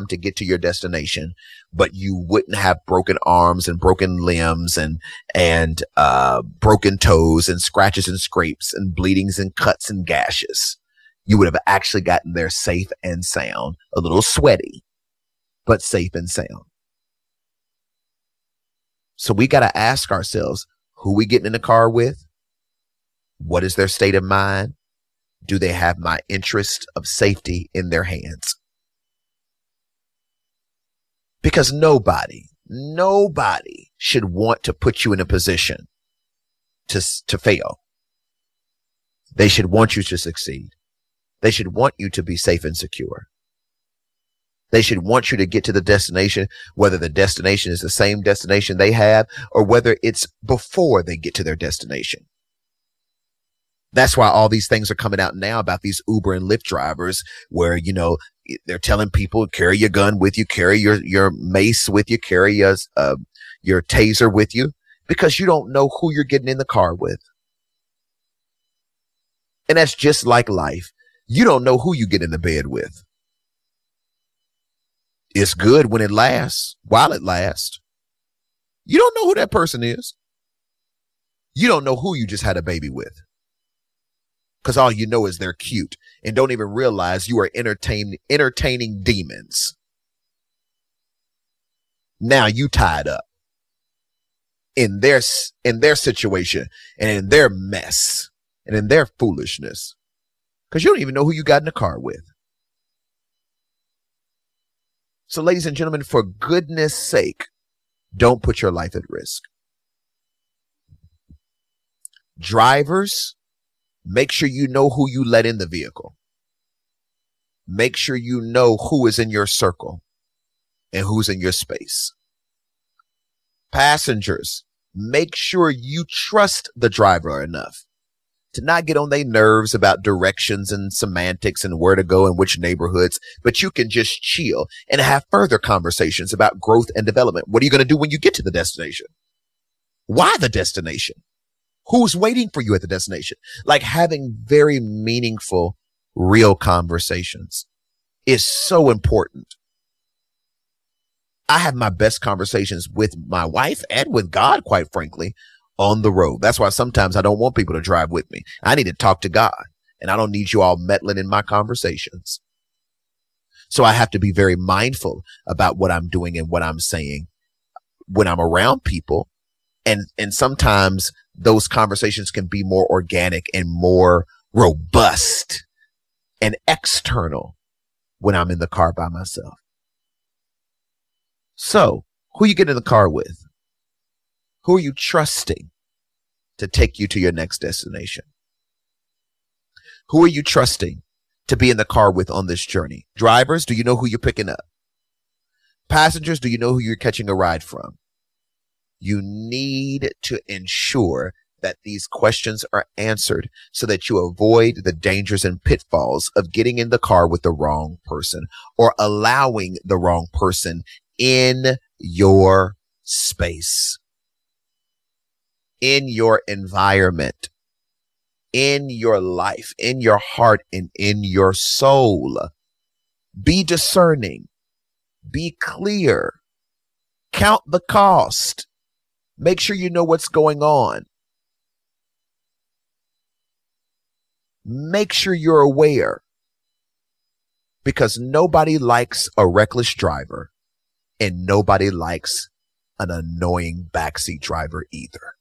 to get to your destination, but you wouldn't have broken arms and broken limbs and broken toes and scratches and scrapes and bleedings and cuts and gashes. You would have actually gotten there safe and sound, a little sweaty, but safe and sound. So we got to ask ourselves, who we getting in the car with? What is their state of mind? Do they have my interest of safety in their hands? Because nobody should want to put you in a position to fail. They should want you to succeed. They should want you to be safe and secure. They should want you to get to the destination, whether the destination is the same destination they have or whether it's before they get to their destination. That's why all these things are coming out now about these Uber and Lyft drivers where, you know, they're telling people carry your gun with you, carry your mace with you, carry your taser with you, because you don't know who you're getting in the car with. And that's just like life. You don't know who you get in the bed with. It's good when it lasts, while it lasts. You don't know who that person is. You don't know who you just had a baby with. Because all you know is they're cute and don't even realize you are entertaining demons. Now you tied up in their situation and in their mess and in their foolishness. Because you don't even know who you got in the car with. So, ladies and gentlemen, for goodness sake, don't put your life at risk. Drivers, make sure you know who you let in the vehicle. Make sure you know who is in your circle and who's in your space. Passengers, make sure you trust the driver enough to not get on their nerves about directions and semantics and where to go and which neighborhoods, but you can just chill and have further conversations about growth and development. What are you going to do when you get to the destination? Why the destination? Who's waiting for you at the destination? Like having very meaningful, real conversations is so important. I have my best conversations with my wife and with God, quite frankly, on the road. That's why sometimes I don't want people to drive with me. I need to talk to God, and I don't need you all meddling in my conversations. So I have to be very mindful about what I'm doing and what I'm saying when I'm around people. And sometimes those conversations can be more organic and more robust and external when I'm in the car by myself. So who you get in the car with? Who are you trusting to take you to your next destination? Who are you trusting to be in the car with on this journey? Drivers, do you know who you're picking up? Passengers, do you know who you're catching a ride from? You need to ensure that these questions are answered so that you avoid the dangers and pitfalls of getting in the car with the wrong person or allowing the wrong person in your space, in your environment, in your life, in your heart, and in your soul. Be discerning. Be clear. Count the cost. Make sure you know what's going on. Make sure you're aware, because nobody likes a reckless driver and nobody likes an annoying backseat driver either.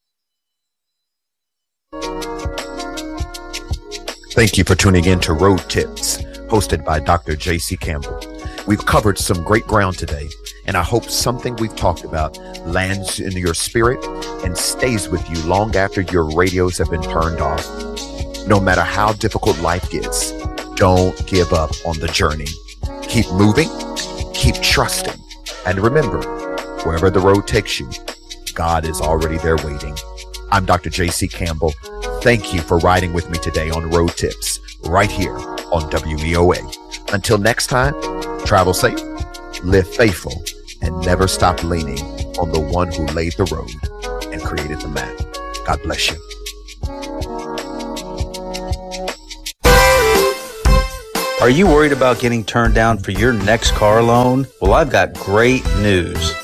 Thank you for tuning in to Road Tips, hosted by Dr. J.C. Campbell. We've covered some great ground today, and I hope something we've talked about lands in your spirit and stays with you long after your radios have been turned off. No matter how difficult life gets, don't give up on the journey. Keep moving, keep trusting, and remember, wherever the road takes you, God is already there waiting. I'm Dr. J.C. Campbell. Thank you for riding with me today on Road Tips, right here on WEOA. Until next time, travel safe, live faithful, and never stop leaning on the one who laid the road and created the map. God bless you. Are you worried about getting turned down for your next car loan? Well, I've got great news.